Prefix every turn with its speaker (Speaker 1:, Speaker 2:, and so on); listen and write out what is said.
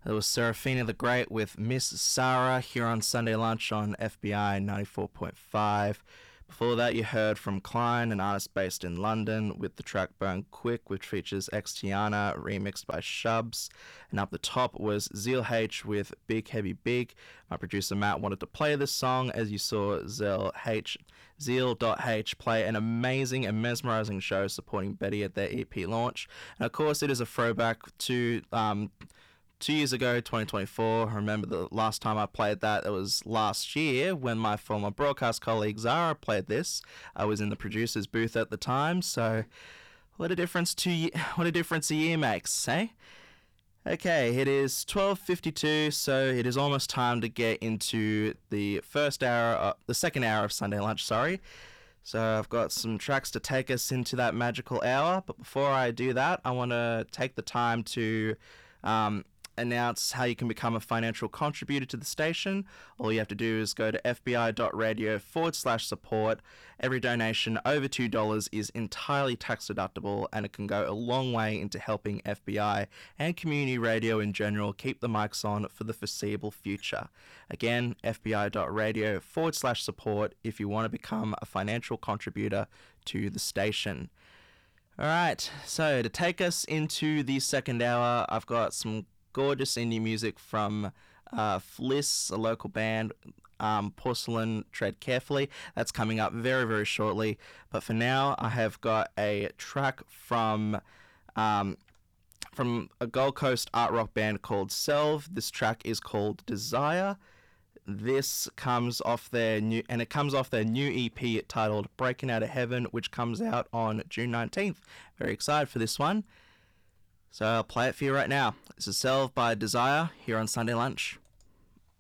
Speaker 1: There was Serafina the Great with Miss Sarah here on Sunday Lunch on FBI 94.5. Before that, you heard from Klein, an artist based in London, with the track Burn Quick, which features Xtiana, remixed by Shubs. And up the top was Zeal H with Big Heavy Big. My producer Matt wanted to play this song as you saw Zeal.H play an amazing and mesmerizing show supporting Betty at their EP launch. And of course, it is a throwback to 2 years ago, 2024. I remember the last time I played that, it was last year when my former broadcast colleague Zara played this. I was in the producer's booth at the time, so what a difference a year makes, eh? Okay, it is 12:52, so it is almost time to get into the second hour of Sunday Lunch, sorry. So I've got some tracks to take us into that magical hour, but before I do that, I want to take the time to announce how you can become a financial contributor to the station. All you have to do is go to fbi.radio/support. Every donation over $2 is entirely tax deductible, and it can go a long way into helping FBI and community radio in general keep the mics on for the foreseeable future. Again, fbi.radio/support if you want to become a financial contributor to the station. Alright, so to take us into the second hour, I've got some gorgeous indie music from Fliss, a local band, Porcelain Tread Carefully. That's coming up very, very shortly. But for now, I have got a track from a Gold Coast art rock band called Selv. This track is called Desire. This comes off their new EP titled Breaking Out of Heaven, which comes out on June 19th. Very excited for this one. So I'll play it for you right now. This is Selv by Desire here on Sunday Lunch.